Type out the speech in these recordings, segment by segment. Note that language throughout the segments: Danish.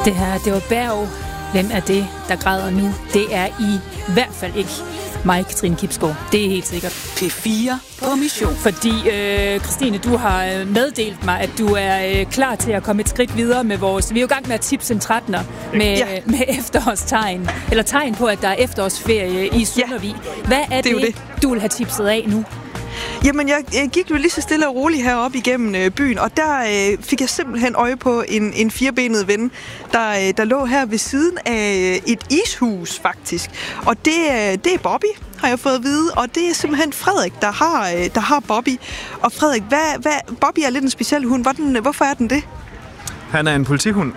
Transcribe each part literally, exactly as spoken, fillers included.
Det her, det var Berg. Hvem er det, der græder nu? Det er i hvert fald ikke mig, Katrine Kibsgaard. Det er helt sikkert. P fire på mission. Fordi, øh, Christine, du har meddelt mig, at du er øh, klar til at komme et skridt videre med vores... Vi er jo i gang med at tipse en trettender med, ja. med efterårstegn. Eller tegn på, at der er efterårsferie i Søndervig. Ja. Hvad er det, det, er det, du vil have tipset af nu? Jamen, jeg, jeg gik jo lige så stille og roligt heroppe igennem øh, byen, og der øh, fik jeg simpelthen øje på en, en firebenet ven, der, øh, der lå her ved siden af et ishus, faktisk. Og det, øh, det er Bobby, har jeg fået at vide, og det er simpelthen Frederik, der har, øh, der har Bobby. Og Frederik, hvad, hvad, Bobby er lidt en speciel hund. Hvordan, hvorfor er den det? Han er en politihund.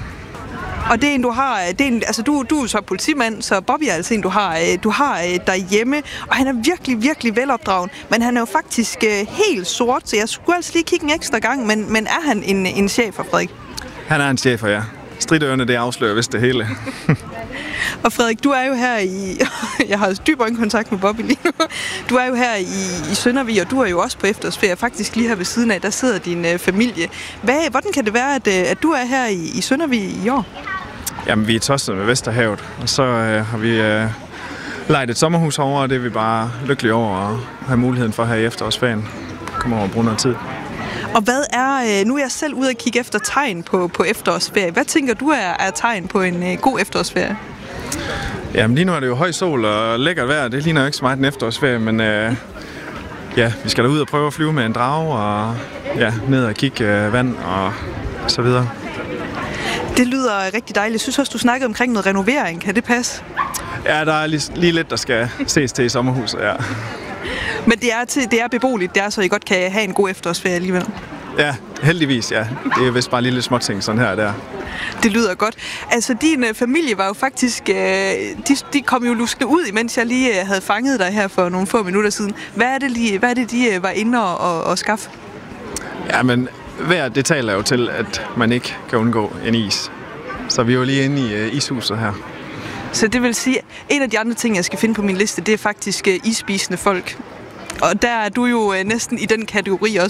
Og det er en, du har, det er en, altså du, du er så politimand, så Bobby er altså en, du har, du har derhjemme. Og han er virkelig, virkelig velopdragen. Men han er jo faktisk helt sort, så jeg skulle altså lige kigge en ekstra gang. Men, men er han en, en chefer, Frederik? Han er en chefer, ja. Stridørene, det afslører vist det hele. Og Frederik, du er jo her i... Jeg har dyb øjenkontakt med Bobby lige nu. Du er jo her i, i Søndervig, og du er jo også på efterårsferie. Faktisk lige her ved siden af, der sidder din øh, familie. Hvad, hvordan kan det være, at, at du er her i, i Søndervig i år? Jamen, vi er tosset med Vesterhavet, og så øh, har vi øh, lejet et sommerhus over, og det er vi bare lykkelige over at have muligheden for her i efterårsferien. Komme over og bruge noget tid. Og hvad er, nu er jeg selv ude at kigge efter tegn på, på efterårsferie. Hvad tænker du er, er tegn på en uh, god efterårsferie? Jamen lige nu er det jo høj sol og lækkert vejr. Det ligner jo ikke så meget en efterårsferie, men uh, ja, vi skal da ud og prøve at flyve med en drage og ja, ned og kigge uh, vand og så videre. Det lyder rigtig dejligt. Jeg synes også, du snakkede omkring noget renovering. Kan det passe? Ja, der er lige, lige lidt, der skal ses til i sommerhuset, ja. Men det er, til, det er beboeligt, det er, så I godt kan have en god efterårsferie alligevel. Ja, heldigvis, ja. Det er vist bare lille småting sådan her og der. Det lyder godt. Altså, din uh, familie var jo faktisk... Uh, de, de kom jo luskende ud, imens jeg lige uh, havde fanget dig her for nogle få minutter siden. Hvad er det, lige, hvad er det de uh, var inde og, og, og skaffe? Ja, men vejr, det taler jo til, at man ikke kan undgå en is. Så vi er jo lige inde i uh, ishuset her. Så det vil sige, en af de andre ting, jeg skal finde på min liste, det er faktisk uh, isspisende folk. Og der er du jo uh, næsten i den kategori også.